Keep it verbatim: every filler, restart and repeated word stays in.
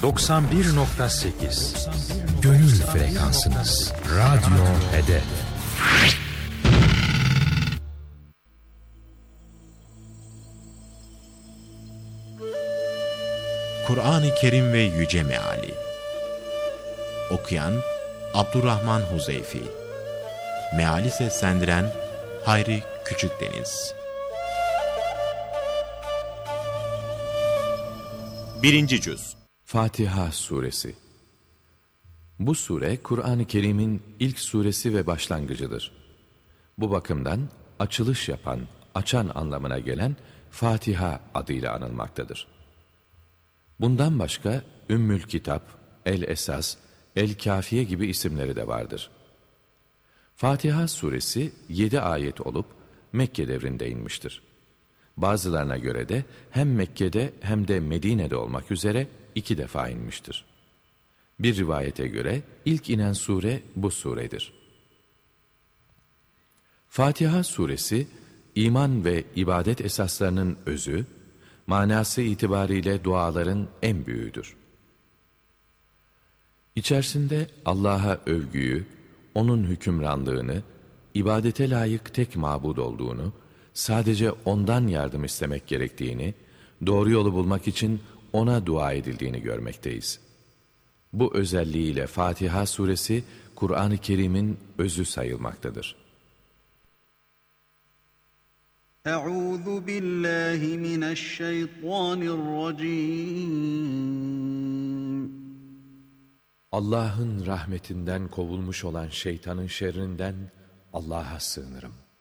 doksan bir nokta sekiz Gönül frekansınız. Radyo Hedef. Kur'an-ı Kerim ve Yüce Meali. Okuyan Abdurrahman Huzeyfi. Meali seslendiren Hayri Küçükdeniz. Birinci Cüz. Fatiha Suresi. Bu sure Kur'an-ı Kerim'in ilk suresi ve başlangıcıdır. Bu bakımdan açılış yapan, açan anlamına gelen Fatiha adıyla anılmaktadır. Bundan başka Ümmül Kitap, El-Esas, El-Kafiye gibi isimleri de vardır. Fatiha suresi yedi ayet olup Mekke devrinde inmiştir. Bazılarına göre de hem Mekke'de hem de Medine'de olmak üzere iki defa inmiştir. Bir rivayete göre ilk inen sure bu suredir. Fatiha suresi, iman ve ibadet esaslarının özü, manası itibariyle duaların en büyüğüdür. İçerisinde Allah'a övgüyü, O'nun hükümranlığını, ibadete layık tek mabud olduğunu, sadece O'ndan yardım istemek gerektiğini, doğru yolu bulmak için O'na dua edildiğini görmekteyiz. Bu özelliğiyle Fatiha suresi, Kur'an-ı Kerim'in özü sayılmaktadır. Euzu billahi mineşşeytanirracim. Allah'ın rahmetinden kovulmuş olan şeytanın şerrinden Allah'a sığınırım.